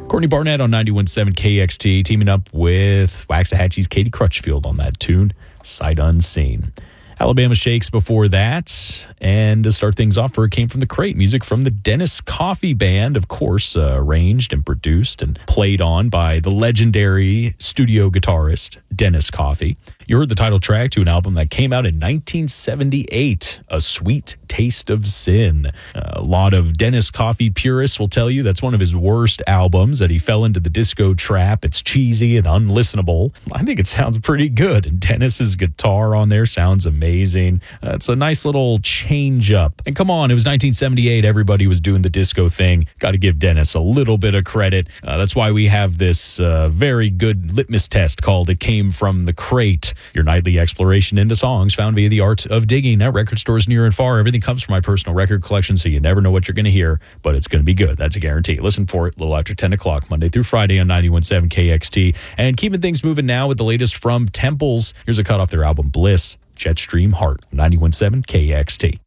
Courtney Barnett on 91.7 KXT, teaming up with Waxahachie's Katie Crutchfield on that tune, Sight Unseen. Alabama Shakes before that. And to start things off, it came from the crate. Music from the Dennis Coffey Band, of course, arranged and produced and played on by the legendary studio guitarist Dennis Coffey. You heard the title track to an album that came out in 1978, A Sweet Taste of Sin. A lot of Dennis Coffey purists will tell you that's one of his worst albums, that he fell into the disco trap. It's cheesy and unlistenable. I think it sounds pretty good, and Dennis's guitar on there sounds amazing. It's a nice little change up. And come on, it was 1978. Everybody was doing the disco thing. Got to give Dennis a little bit of credit. That's why we have this very good litmus test called It Came from the Crate. Your nightly exploration into songs found via the art of digging at record stores near and far. Everything comes from my personal record collection, so you never know what you're going to hear, but it's going to be good. That's a guarantee. Listen for it a little after 10 o'clock, Monday through Friday on 91.7 KXT. And keeping things moving now with the latest from Temples. Here's a cut off their album Bliss, Jetstream Heart, 91.7 KXT.